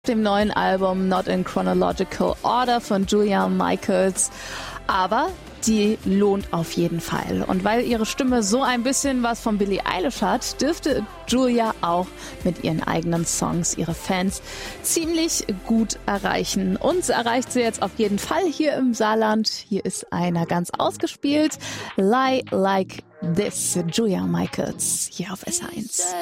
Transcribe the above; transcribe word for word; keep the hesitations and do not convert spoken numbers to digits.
Dem neuen Album Not in Chronological Order von Julia Michaels. Aber die lohnt auf jeden Fall. Und weil ihre Stimme so ein bisschen was von Billie Eilish hat, dürfte Julia auch mit ihren eigenen Songs ihre Fans ziemlich gut erreichen. Uns erreicht sie jetzt auf jeden Fall hier im Saarland. Hier ist einer ganz ausgespielt. Lie Like This, Julia Michaels, hier auf S eins.